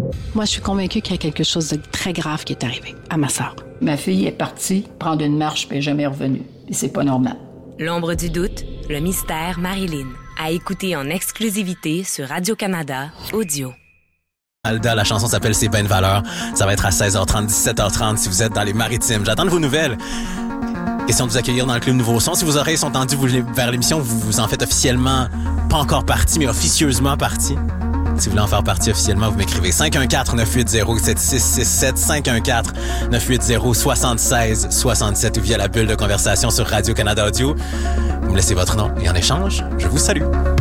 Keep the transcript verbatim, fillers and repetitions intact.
Moi, je suis convaincue qu'il y a quelque chose de très grave qui est arrivé à ma sœur. Ma fille est partie prendre une marche puis elle n'est jamais revenue. Et c'est pas normal. L'ombre du doute, le mystère Marilyn. À écouter en exclusivité sur Radio-Canada Audio. Alda, la chanson s'appelle C'est ben de valeur. Ça va être à seize heures trente, dix-sept heures trente si vous êtes dans les Maritimes. J'attends de vos nouvelles. Question de vous accueillir dans le Club Nouveau Son. Si vos oreilles sont tendues vers l'émission, vous vous en faites officiellement, pas encore partie, mais officieusement partie. Si vous voulez en faire partie officiellement, vous m'écrivez cinq un quatre, neuf huit zéro, sept six six sept, cinq un quatre, neuf huit zéro, sept six six sept ou via la bulle de conversation sur Radio-Canada Audio. Vous me laissez votre nom et en échange, je vous salue.